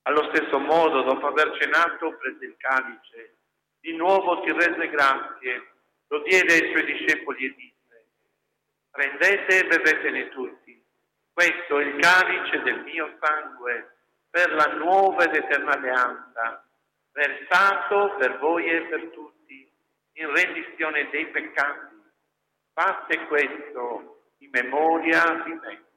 Allo stesso modo, dopo aver cenato, prese il calice, di nuovo ti rese grazie, lo diede ai suoi discepoli e disse: prendete e bevetene tutti, questo è il calice del mio sangue, per la nuova ed eterna alleanza, versato per voi e per tutti, in rendizione dei peccati. Fate questo in memoria di me.